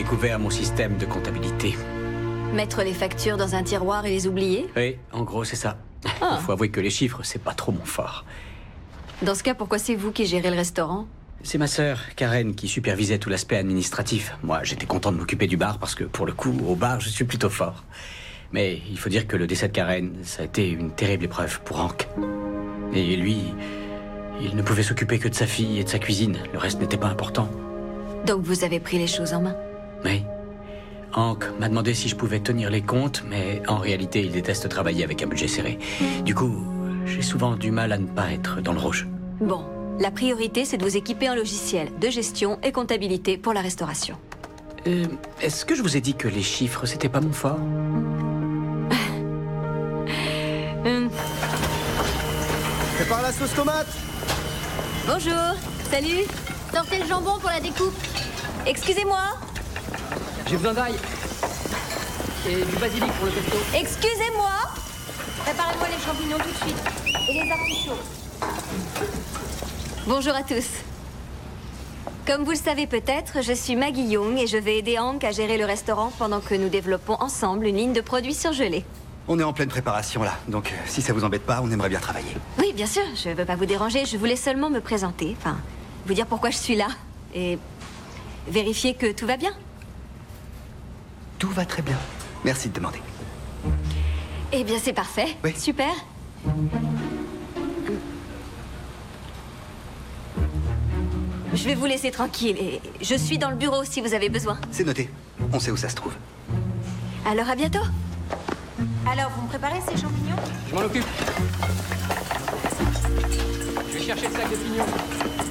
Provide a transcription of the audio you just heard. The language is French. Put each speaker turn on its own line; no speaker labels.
découvert mon système de comptabilité.
Mettre les factures dans un tiroir et les oublier?
Oui, en gros, c'est ça.
Ah.
Il faut avouer que les chiffres, c'est pas trop mon fort.
Dans ce cas, pourquoi c'est vous qui gérez le restaurant?
C'est ma sœur, Karen, qui supervisait tout l'aspect administratif. Moi, j'étais content de m'occuper du bar parce que, pour le coup, au bar, je suis plutôt fort. Mais il faut dire que le décès de Karen, ça a été une terrible épreuve pour Hank. Et lui, il ne pouvait s'occuper que de sa fille et de sa cuisine. Le reste n'était pas important.
Donc vous avez pris les choses en main?
Oui. Hank m'a demandé si je pouvais tenir les comptes, mais en réalité, il déteste travailler avec un budget serré. Du coup, j'ai souvent du mal à ne pas être dans le rouge.
Bon, la priorité, c'est de vous équiper en logiciel de gestion et comptabilité pour la restauration.
Est-ce que je vous ai dit que les chiffres, c'était pas mon fort?
Prépare la sauce tomate.
Bonjour, salut.
Sortez le jambon pour la découpe.
Excusez-moi.
J'ai besoin d'ail. Et du basilic pour le pesto.
Excusez-moi.
Préparez-moi les champignons tout de suite. Et les artichauts.
Bonjour à tous. Comme vous le savez peut-être, je suis Maggie Young et je vais aider Hank à gérer le restaurant pendant que nous développons ensemble une ligne de produits surgelés.
On est en pleine préparation là, donc si ça vous embête pas, on aimerait bien travailler.
Oui, bien sûr, je veux pas vous déranger, je voulais seulement me présenter, enfin, vous dire pourquoi je suis là et vérifier que tout va bien.
Tout va très bien. Merci de demander.
Eh bien, c'est parfait.
Oui.
Super. Je vais vous laisser tranquille et je suis dans le bureau si vous avez besoin.
C'est noté. On sait où ça se trouve.
Alors, à bientôt.
Alors, vous me préparez ces champignons?
Je m'en occupe. Je vais chercher le sac de pignons.